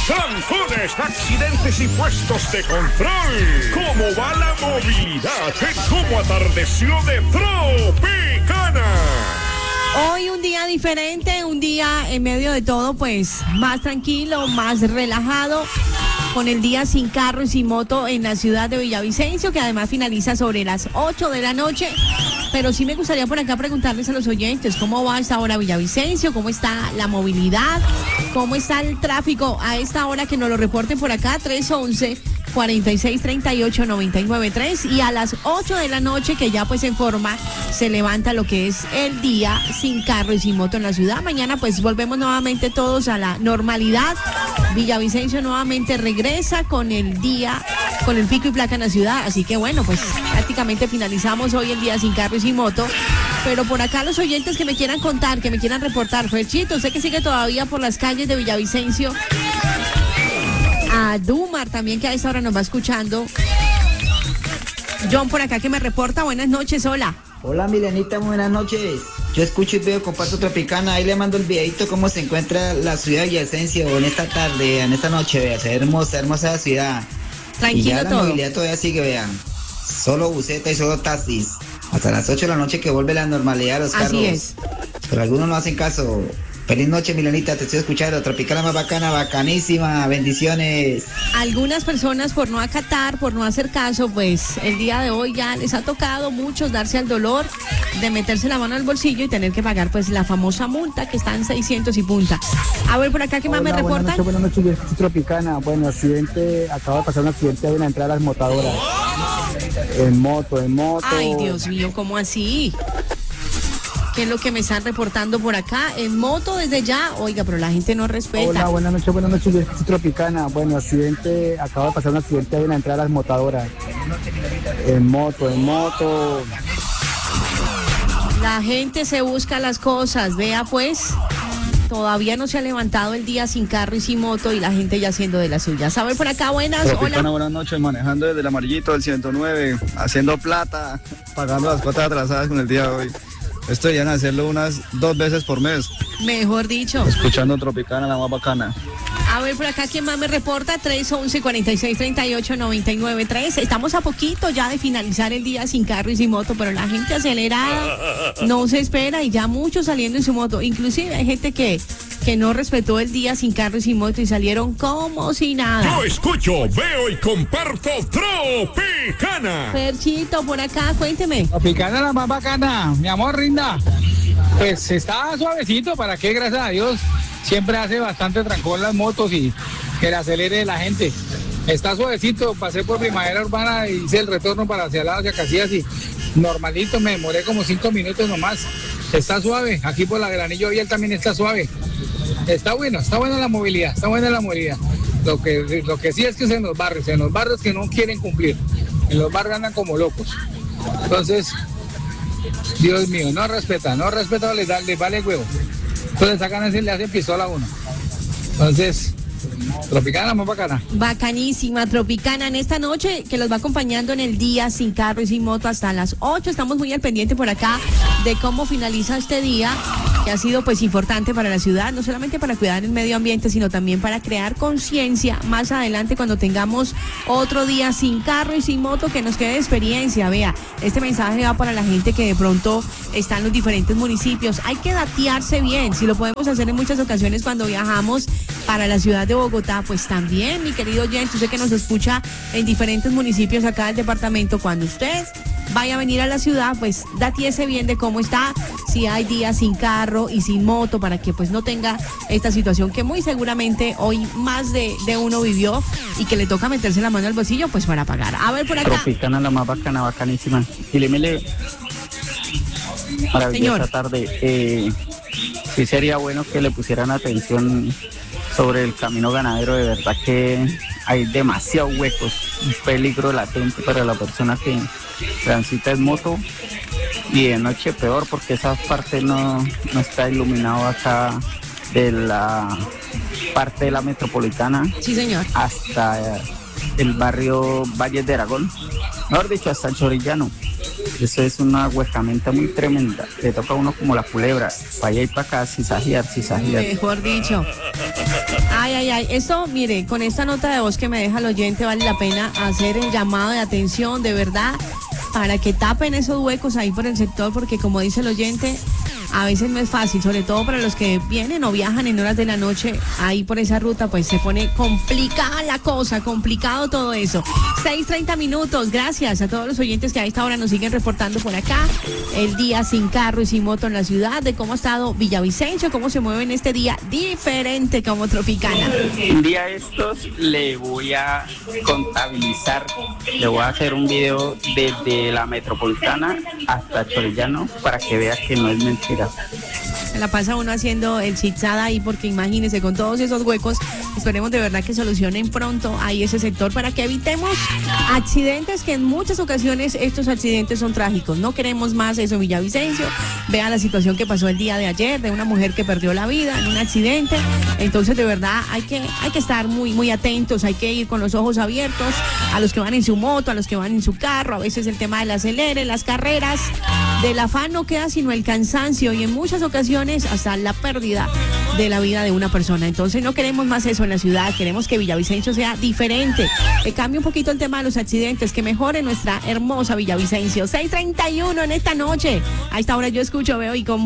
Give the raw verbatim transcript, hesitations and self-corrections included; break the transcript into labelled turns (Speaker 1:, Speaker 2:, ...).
Speaker 1: trancones, accidentes y puestos de control. ¿Cómo va la movilidad? ¿Cómo atardeció de Tropicana?
Speaker 2: Hoy un día diferente, un día en medio de todo, pues más tranquilo, más relajado, con el día sin carro y sin moto en la ciudad de Villavicencio, que además finaliza sobre las ocho de la noche. Pero sí me gustaría por acá preguntarles a los oyentes, ¿cómo va a esta hora Villavicencio? ¿Cómo está la movilidad? ¿Cómo está el tráfico a esta hora? Que nos lo reporten por acá, tres once, cuarenta y seis, treinta y ocho, noventa y nueve tres. Y a las ocho de la noche, que ya pues en forma se levanta lo que es el día sin carro y sin moto en la ciudad. Mañana pues volvemos nuevamente todos a la normalidad. Villavicencio nuevamente regresa con el día, con el pico y placa en la ciudad. Así que bueno, pues prácticamente finalizamos hoy el día sin carro y sin moto. Pero por acá los oyentes que me quieran contar, que me quieran reportar. Ferchito, usted que sigue todavía por las calles de Villavicencio. A Dumar también, que a esta hora nos va escuchando. John por acá que me reporta. Buenas noches, hola.
Speaker 3: Hola Milenita, muy buenas noches. Yo escucho y veo Comparto Tropicana. Ahí le mando el videito cómo se encuentra la ciudad de Villavicencio en esta tarde, en esta noche. Vea, se ve hermosa, hermosa la ciudad.
Speaker 2: Tranquilo
Speaker 3: y ya
Speaker 2: todo.
Speaker 3: La movilidad todavía sigue, vean. Solo buseta y solo taxis. Hasta las ocho de la noche que vuelve la normalidad de los carros.
Speaker 2: Así es.
Speaker 3: Pero algunos no hacen caso. Feliz noche, Milenita, te estoy escuchando. Tropicana más bacana, bacanísima. Bendiciones.
Speaker 2: Algunas personas por no acatar, por no hacer caso, pues el día de hoy ya les ha tocado muchos darse al dolor de meterse la mano al bolsillo y tener que pagar pues la famosa multa que está en seiscientos y punta. A ver, por acá, ¿qué más me reportan?
Speaker 4: Buenas noches, buenas noches, yo escucho Tropicana. Bueno, accidente, acaba de pasar un accidente de una entrada a las motadoras. En moto, en moto.
Speaker 2: Ay, Dios mío, ¿cómo así? ¿Qué es lo que me están reportando por acá? En moto desde ya, oiga, pero la gente no respeta.
Speaker 4: Hola, buenas noches, buenas noches, yo escucho Tropicana. Bueno, accidente, acaba de pasar un accidente de una entrada a las motadoras. En moto, en moto.
Speaker 2: La gente se busca las cosas, vea pues. Todavía no se ha levantado el día sin carro y sin moto y la gente ya haciendo de las suyas. A ver por acá, buenas,
Speaker 5: Tropicana,
Speaker 2: hola.
Speaker 5: buenas noches, manejando desde el amarillito del ciento nueve, haciendo plata, pagando las cuotas atrasadas con el día de hoy. Esto deberían hacerlo unas dos veces por mes.
Speaker 2: Mejor dicho.
Speaker 5: Escuchando Tropicana, la más bacana.
Speaker 2: A ver, por acá, ¿quién más me reporta? tres once, cuarenta y seis, treinta y ocho, noventa y nueve tres. Estamos a poquito ya de finalizar el día sin carro y sin moto, pero la gente acelerada no se espera y ya muchos saliendo en su moto. Inclusive hay gente que, que no respetó el día sin carro y sin moto y salieron como si nada.
Speaker 1: Yo escucho, veo y comparto Tropicana.
Speaker 2: Ferchito, por acá, cuénteme.
Speaker 4: Tropicana la más bacana, mi amor, rinda. Pues está suavecito, ¿para qué? Gracias a Dios. Siempre hace bastante trancón las motos y que le acelere la gente. Está suavecito, pasé por Primavera Urbana y hice el retorno para hacia la hacia Casillas y normalito, me demoré como cinco minutos nomás. Está suave, aquí por la Granillo Vial también está suave. Está bueno, está buena la movilidad, está buena la movilidad. Lo que, lo que sí es que es en los barrios, en los barrios que no quieren cumplir. En los barrios andan como locos. Entonces, Dios mío, no respeta, no respeta, les, da, les vale huevo. Entonces sacan así, le hacen pistola a uno. Entonces, Tropicana, más bacana.
Speaker 2: Bacanísima, Tropicana en esta noche que los va acompañando en el día sin carro y sin moto hasta las ocho. Estamos muy al pendiente por acá de cómo finaliza este día, que ha sido pues importante para la ciudad, no solamente para cuidar el medio ambiente, sino también para crear conciencia más adelante cuando tengamos otro día sin carro y sin moto, que nos quede experiencia. Vea, este mensaje va para la gente que de pronto está en los diferentes municipios. Hay que datearse bien, si lo podemos hacer en muchas ocasiones cuando viajamos para la ciudad de Bogotá, pues también, mi querido oyente, usted que nos escucha en diferentes municipios acá del departamento, cuando usted vaya a venir a la ciudad, pues datíese bien de cómo está, si hay días sin carro y sin moto, para que pues no tenga esta situación que muy seguramente hoy más de, de uno vivió y que le toca meterse la mano al bolsillo pues para pagar. A ver por acá.
Speaker 6: Tropicana, la más bacana, bacanísima. Y le mele maravillosa tarde. Eh, sí sería bueno que le pusieran atención sobre el camino ganadero, de verdad que hay demasiados huecos, un peligro latente para la persona que transita en moto y de noche peor porque esa parte no, no está iluminado acá de la parte de la metropolitana.
Speaker 2: Sí, señor.
Speaker 6: Hasta el barrio Valles de Aragón, mejor dicho, hasta el Chorillano. Eso es una huecamenta muy tremenda. Le toca a uno como la culebra, para allá y para acá, cisajear, cisajear.
Speaker 2: Mejor dicho. Ay, ay, ay. Esto, mire, con esta nota de voz que me deja el oyente, vale la pena hacer el llamado de atención, de verdad, para que tapen esos huecos ahí por el sector, porque como dice el oyente, a veces no es fácil, sobre todo para los que vienen o viajan en horas de la noche ahí por esa ruta, pues se pone complicada la cosa, complicado todo eso. seis treinta minutos, gracias a todos los oyentes que a esta hora nos siguen reportando por acá el día sin carro y sin moto en la ciudad, de cómo ha estado Villavicencio, cómo se mueve en este día diferente como Tropicana.
Speaker 6: Un día estos le voy a contabilizar, le voy a hacer un video desde la Metropolitana hasta Chorrillano para que vea que no es mentira.
Speaker 2: Se la pasa uno haciendo el zigzag ahí, porque imagínese, con todos esos huecos, esperemos de verdad que solucionen pronto ahí ese sector para que evitemos accidentes, que en muchas ocasiones estos accidentes son trágicos. No queremos más eso en Villavicencio. Vea la situación que pasó el día de ayer de una mujer que perdió la vida en un accidente. Entonces de verdad hay que, hay que estar muy, muy atentos, hay que ir con los ojos abiertos a los que van en su moto, a los que van en su carro. A veces el tema del acelere, las carreras, del afán no queda sino el cansancio y en muchas ocasiones hasta la pérdida de la vida de una persona. Entonces no queremos más eso en la ciudad, queremos que Villavicencio sea diferente, que cambie un poquito el tema de los accidentes, que mejore nuestra hermosa Villavicencio. seis treinta y uno en esta noche. A esta hora yo escucho, veo y con